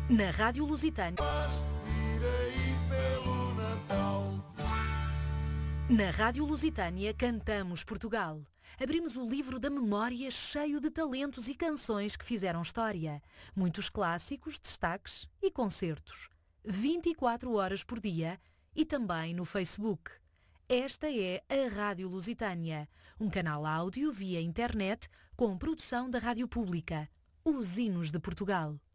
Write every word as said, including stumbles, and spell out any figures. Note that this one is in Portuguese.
Na Rádio Lusitânia. Na Rádio Lusitânia cantamos Portugal. Abrimos o livro da memória cheio de talentos e canções que fizeram história. Muitos clássicos, destaques e concertos. vinte e quatro horas por dia e também no Facebook. Esta é a Rádio Lusitânia, um canal áudio via internet com produção da Rádio Pública, os hinos de Portugal.